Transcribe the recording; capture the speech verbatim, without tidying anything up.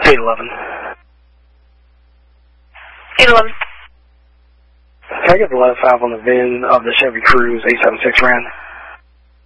eight eleven. eight eleven. Can I get the last five on the V I N of the Chevy Cruze eight seven six ran?